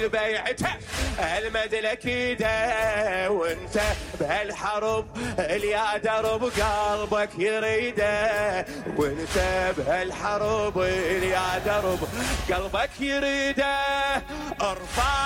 والبيعته المدل اكيده، وانت بهالحرب اليا درب قلبك يريده، وانت بهالحرب اليا درب قلبك يريده. ارفع